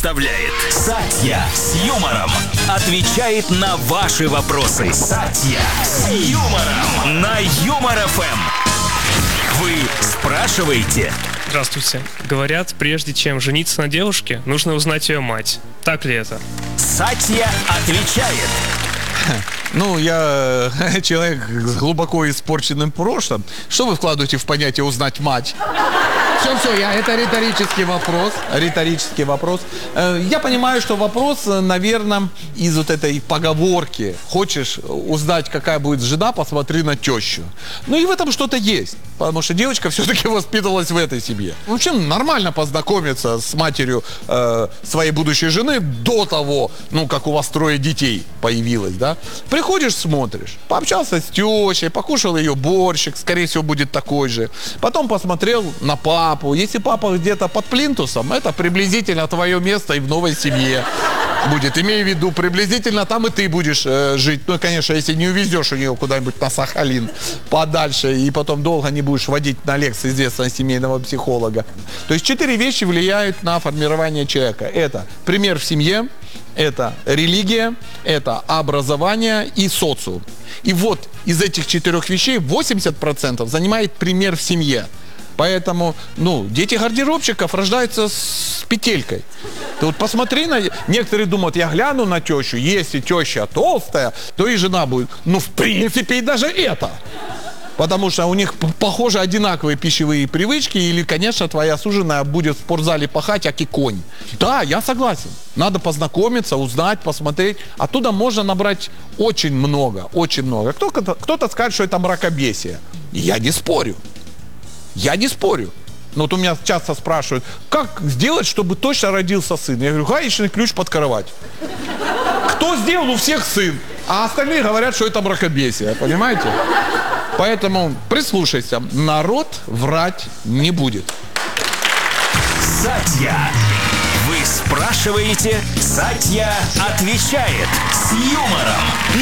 представляет Сатья с юмором. Отвечает на ваши вопросы. Сатья с юмором на Юмор ФМ. Вы спрашиваете? Здравствуйте. Говорят, прежде чем жениться на девушке, нужно узнать ее мать. Так ли это? Сатья отвечает. Ну, я человек с глубоко испорченным прошлым. Что вы вкладываете в понятие «узнать мать»? Все, это риторический вопрос. Риторический вопрос. Я понимаю, что вопрос, наверное, из вот этой поговорки. Хочешь узнать, какая будет жена, посмотри на тещу. Ну и в этом что-то есть. Потому что девочка все-таки воспитывалась в этой семье. В общем, нормально познакомиться с матерью своей будущей жены до того, как у вас 3 детей появилось, да? Приходишь, смотришь. Пообщался с тещей, покушал ее борщик, скорее всего, будет такой же. Потом посмотрел на папу. Если папа где-то под плинтусом, это приблизительно твое место и в новой семье будет. Имею в виду, приблизительно там и ты будешь жить. Ну, конечно, если не увезешь у нее куда-нибудь на Сахалин подальше и потом долго не будешь водить на лекции известного семейного психолога. То есть 4 вещи влияют на формирование человека. Это пример в семье, это религия, это образование и социум. И вот из этих 4 вещей 80% занимает пример в семье. Поэтому, дети гардеробщиков рождаются с петелькой. Ты вот посмотри на... Некоторые думают, я гляну на тещу, если теща толстая, то и жена будет. В принципе, и даже это. Потому что у них, похоже, одинаковые пищевые привычки, или, конечно, твоя суженая будет в спортзале пахать, аки конь. Да, я согласен. Надо познакомиться, узнать, посмотреть. Оттуда можно набрать очень много, очень много. Кто-то скажет, что это мракобесие. Я не спорю. Я не спорю. Но вот у меня часто спрашивают, как сделать, чтобы точно родился сын? Я говорю, гаечный ключ под кровать. Кто сделал? У всех сын. А остальные говорят, что это мракобесие. Понимаете? Поэтому прислушайся. Народ врать не будет. Сатья. Вы спрашиваете, Сатья отвечает с юмором.